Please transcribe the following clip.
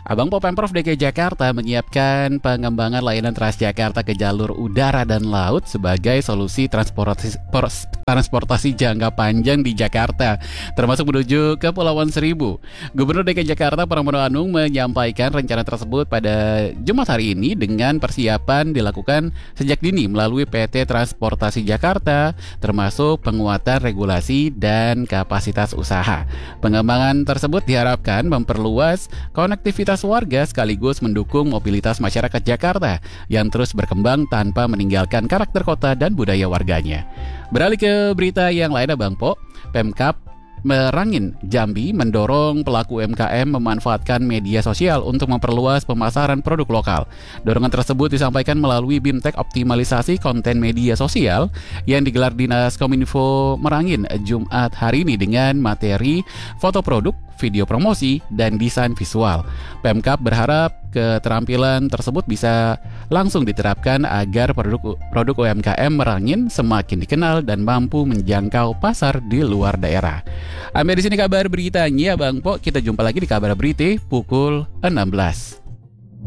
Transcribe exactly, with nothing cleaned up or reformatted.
Abang Po Pemprov D K I Jakarta menyiapkan pengembangan layanan Transjakarta ke jalur udara dan laut sebagai solusi transportasi, pors- transportasi jangka panjang di Jakarta, termasuk menuju Kepulauan Seribu. Gubernur D K I Jakarta Pramono Anung menyampaikan rencana tersebut pada Jumat hari ini dengan persiapan dilakukan sejak dini melalui P T Transportasi Jakarta, termasuk penguatan regulasi dan kapasitas usaha. Pengembangan tersebut diharapkan memperluas konektivitas warga sekaligus mendukung mobilitas masyarakat Jakarta yang terus berkembang tanpa meninggalkan karakter kota dan budaya warganya. Beralih ke berita yang lain, Bang Po, Pemkab Merangin Jambi mendorong pelaku U M K M memanfaatkan media sosial untuk memperluas pemasaran produk lokal. Dorongan tersebut disampaikan melalui Bimtek Optimalisasi Konten Media Sosial yang digelar Dinas Kominfo Merangin Jumat hari ini dengan materi foto produk, video promosi, dan desain visual. Pemkab berharap keterampilan tersebut bisa langsung diterapkan agar produk produk U M K M Merangin semakin dikenal dan mampu menjangkau pasar di luar daerah. Sampai di sini kabar beritanya, Bang Po. Kita jumpa lagi di kabar berita pukul enam belas.